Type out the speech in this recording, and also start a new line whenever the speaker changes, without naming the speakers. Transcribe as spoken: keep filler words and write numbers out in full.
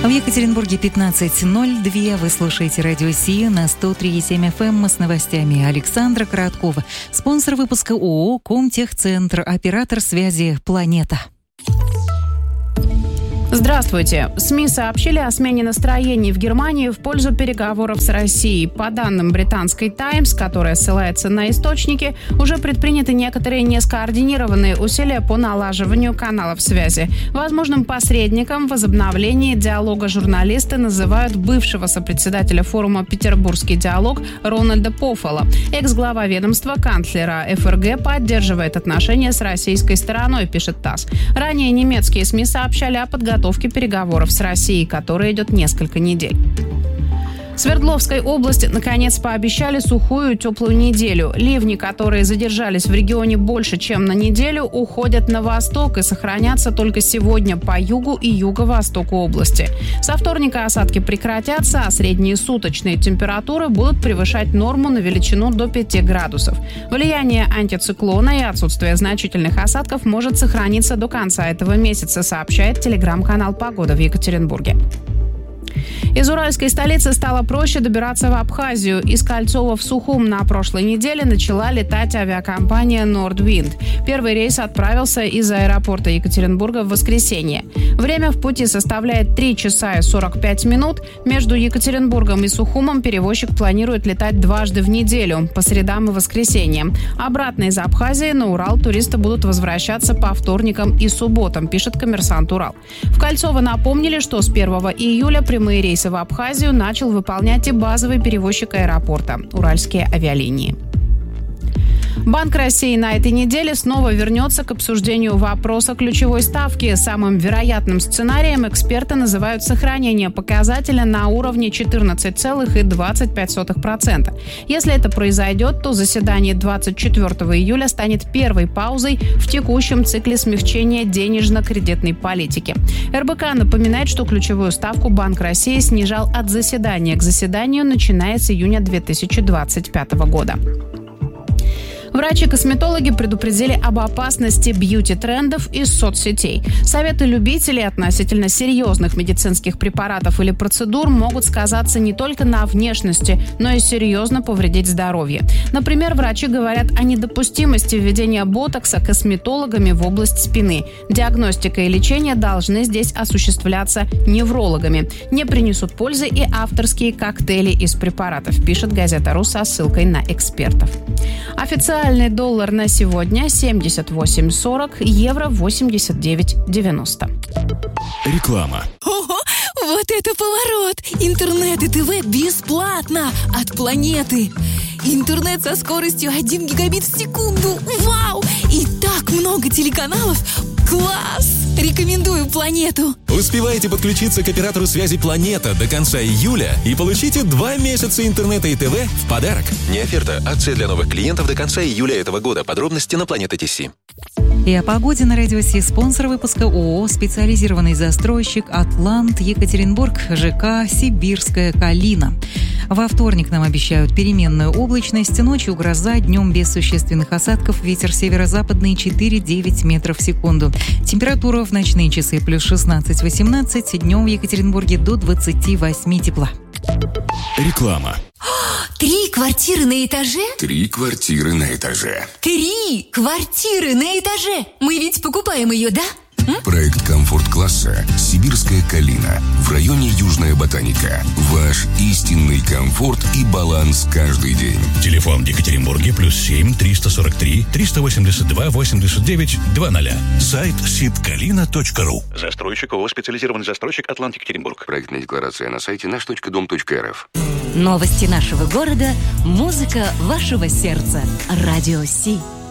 В Екатеринбурге пятнадцать ноль два. Вы слушаете радио Си на сто три и семь эф эм с новостями Александра Короткова. Спонсор выпуска ООО «Комтехцентр», оператор связи «Планета».
Здравствуйте. СМИ сообщили о смене настроений в Германии в пользу переговоров с Россией. По данным британской «Таймс», которая ссылается на источники, уже предприняты некоторые нескоординированные усилия по налаживанию каналов связи. Возможным посредником в возобновлении диалога журналисты называют бывшего сопредседателя форума «Петербургский диалог» Рональда Пофалла. Экс-глава ведомства канцлера эф эр гэ поддерживает отношения с российской стороной, пишет ТАСС. Ранее немецкие СМИ сообщали о подготовке переговоров с Россией, которая идет несколько недель. В Свердловской области, наконец, пообещали сухую теплую неделю. Ливни, которые задержались в регионе больше, чем на неделю, уходят на восток и сохранятся только сегодня по югу и юго-востоку области. Со вторника осадки прекратятся, а средние суточные температуры будут превышать норму на величину до пяти градусов. Влияние антициклона и отсутствие значительных осадков может сохраниться до конца этого месяца, сообщает телеграм-канал «Погода» в Екатеринбурге. Из уральской столицы стало проще добираться в Абхазию. Из Кольцова в Сухум на прошлой неделе начала летать авиакомпания Nordwind. Первый рейс отправился из аэропорта Екатеринбурга в воскресенье. Время в пути составляет три часа и сорок пять минут. Между Екатеринбургом и Сухумом перевозчик планирует летать дважды в неделю, по средам и воскресеньям. Обратно из Абхазии на Урал туристы будут возвращаться по вторникам и субботам, пишет «Коммерсант Урал». В Кольцово напомнили, что с первого июля прямые рейсы в Абхазию начал выполнять и базовый перевозчик аэропорта – Уральские авиалинии. Банк России на этой неделе снова вернется к обсуждению вопроса ключевой ставки. Самым вероятным сценарием эксперты называют сохранение показателя на уровне четырнадцать целых двадцать пять сотых процента. Если это произойдет, то заседание двадцать четвёртого июля станет первой паузой в текущем цикле смягчения денежно-кредитной политики. эр бэ ка напоминает, что ключевую ставку Банк России снижал от заседания к заседанию, начиная с июня две тысячи двадцать пятого года. Врачи-косметологи предупредили об опасности бьюти-трендов из соцсетей. Советы любителей относительно серьезных медицинских препаратов или процедур могут сказаться не только на внешности, но и серьезно повредить здоровье. Например, врачи говорят о недопустимости введения ботокса косметологами в область спины. Диагностика и лечение должны здесь осуществляться неврологами. Не принесут пользы и авторские коктейли из препаратов, пишет газета «Ру» со ссылкой на экспертов. Официальный доллар на сегодня семьдесят восемь сорок, евро восемьдесят девять девяносто.
Реклама.
Ого, вот это поворот! Интернет и ТВ бесплатно от Планеты. Интернет со скоростью один гигабит в секунду. Вау! И так много телеканалов. Класс! Рекомендую Планету.
Успевайте подключиться к оператору связи «Планета» до конца июля и получите два месяца интернета и ТВ в подарок. Не оферта. Акция для новых клиентов до конца июля этого года. Подробности на Планета точка ти си.
И о погоде на радио Си. Спонсор выпуска ООО «Специализированный застройщик Атлант Екатеринбург», ЖК «Сибирская Калина». Во вторник нам обещают переменную облачность, ночью гроза, днем без существенных осадков, ветер северо-западный четыре-девять метров в секунду. Температура в ночные часы плюс шестнадцать-восемнадцать, днем в Екатеринбурге до двадцати восьми тепла.
Реклама.
Три квартиры на этаже?
Три квартиры на этаже.
Три квартиры на этаже! Мы ведь покупаем ее, да? М?
Проект комфорт-класса «Сибирская Калина» в районе Южная Ботаника. Ваш истинный комфорт и баланс каждый день.
Телефон в Екатеринбурге плюс семь триста сорок три триста восемьдесят два восемьдесят девять двадцать. Сайт сибкалина точка ру.
Застройщик ООО «Специализированный застройщик Атлант Екатеринбург».
Проектная декларация на сайте наш точка дом точка эр эф.
Новости нашего города, музыка вашего сердца. Радио Си.